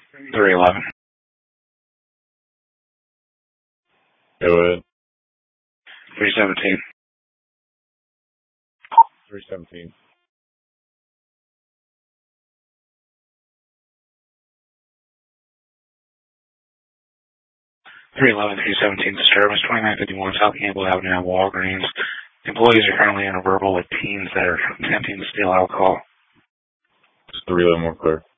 311. Go ahead. 317. 317. 311, 317 disturbance, 2951 South Campbell Avenue at Walgreens. Employees are currently in a verbal with teens that are attempting to steal alcohol. Just 311 more clear.